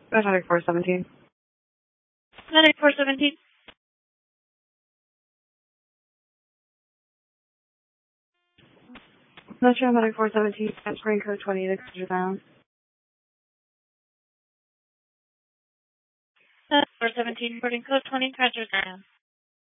Medic 417. Medic 417. Metro Medic 417, transferring code 20 to Kaisertown. 417, reporting code 20, Kaisertown.